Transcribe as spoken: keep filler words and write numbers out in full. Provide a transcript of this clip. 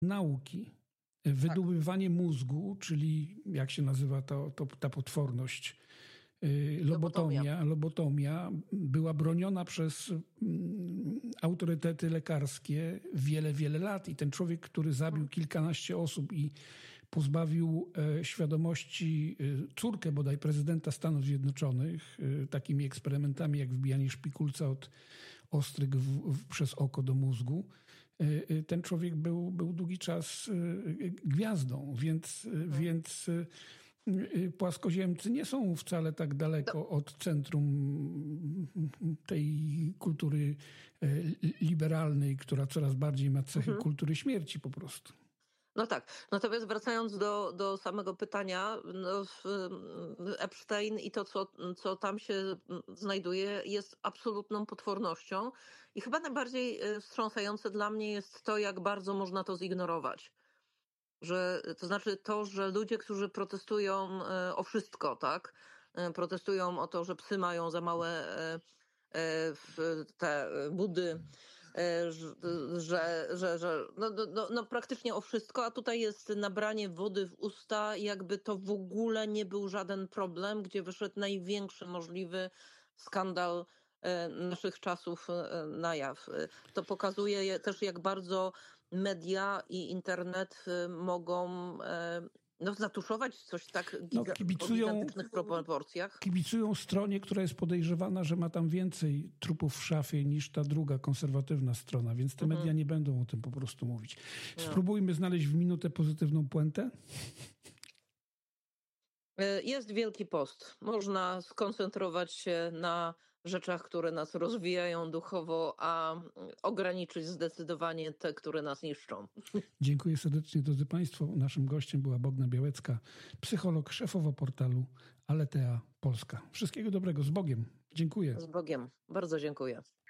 nauki, wydobywanie tak. mózgu, czyli jak się nazywa to, to, ta potworność, lobotomia, lobotomia była broniona przez autorytety lekarskie wiele, wiele lat i ten człowiek, który zabił kilkanaście osób i pozbawił świadomości córkę bodaj prezydenta Stanów Zjednoczonych takimi eksperymentami jak wbijanie szpikulca od ostryg w, w, przez oko do mózgu, ten człowiek był, był długi czas gwiazdą, więc, hmm. więc płaskoziemcy nie są wcale tak daleko od centrum tej kultury liberalnej, która coraz bardziej ma cechy mhm. kultury śmierci po prostu. No tak, natomiast wracając do, do samego pytania, no, Epstein i to, co, co tam się znajduje, jest absolutną potwornością i chyba najbardziej wstrząsające dla mnie jest to, jak bardzo można to zignorować. Że, to znaczy to, że ludzie, którzy protestują o wszystko, tak? Protestują o to, że psy mają za małe te budy, że, że, że no, no, no praktycznie o wszystko, a tutaj jest nabranie wody w usta, jakby to w ogóle nie był żaden problem, gdzie wyszedł największy możliwy skandal naszych czasów na jaw. To pokazuje też, jak bardzo media i internet mogą no, zatuszować coś tak giga- no, kibicują, o gigantycznych proporcjach. Kibicują stronie, która jest podejrzewana, że ma tam więcej trupów w szafie niż ta druga, konserwatywna strona, więc te mhm. media nie będą o tym po prostu mówić. No. Spróbujmy znaleźć w minutę pozytywną puentę. Jest Wielki Post. Można skoncentrować się na rzeczach, które nas rozwijają duchowo, a ograniczyć zdecydowanie te, które nas niszczą. Dziękuję serdecznie, drodzy Państwo. Naszym gościem była Bogna Białecka, psycholog, szefowa portalu Aletea Polska. Wszystkiego dobrego. Z Bogiem. Dziękuję. Z Bogiem. Bardzo dziękuję.